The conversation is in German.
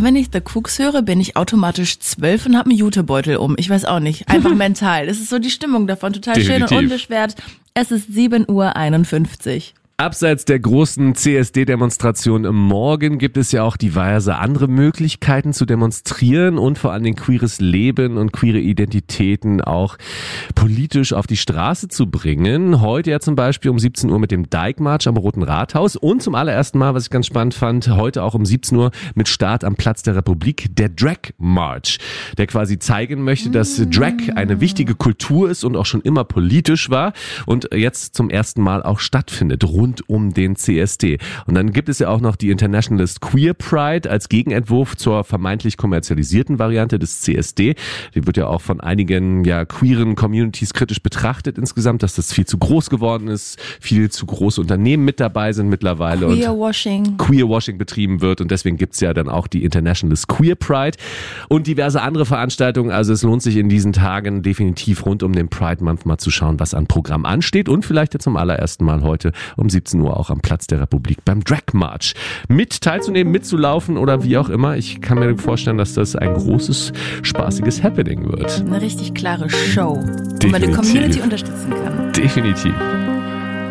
wenn ich The Cooks höre, bin ich automatisch 12 und habe einen Jutebeutel um. Ich weiß auch nicht, einfach mental. Das ist so die Stimmung davon, total Definitiv. schön und unbeschwert. Es ist 7:51 Uhr. Abseits der großen CSD-Demonstration im Morgen gibt es ja auch diverse andere Möglichkeiten zu demonstrieren und vor allem queeres Leben und queere Identitäten auch politisch auf die Straße zu bringen. Heute ja zum Beispiel um 17 Uhr mit dem Dyke-March am Roten Rathaus und zum allerersten Mal, was ich ganz spannend fand, heute auch um 17 Uhr mit Start am Platz der Republik, der Drag-March, der quasi zeigen möchte, dass Drag eine wichtige Kultur ist und auch schon immer politisch war und jetzt zum ersten Mal auch stattfindet, rund um den CSD. Und dann gibt es ja auch noch die Internationalist Queer Pride als Gegenentwurf zur vermeintlich kommerzialisierten Variante des CSD. Die wird ja auch von einigen queeren Communities kritisch betrachtet insgesamt, dass das viel zu groß geworden ist, viel zu große Unternehmen mit dabei sind mittlerweile und Queerwashing betrieben wird und deswegen gibt's ja dann auch die Internationalist Queer Pride und diverse andere Veranstaltungen. Also es lohnt sich in diesen Tagen definitiv rund um den Pride Month mal zu schauen, was an Programm ansteht und vielleicht jetzt zum allerersten Mal heute um 17 Uhr auch am Platz der Republik beim Drag March mit teilzunehmen, mitzulaufen oder wie auch immer. Ich kann mir vorstellen, dass das ein großes, spaßiges Happening wird. Eine richtig klare Show, Definitiv. wo man die Community unterstützen kann. Definitiv.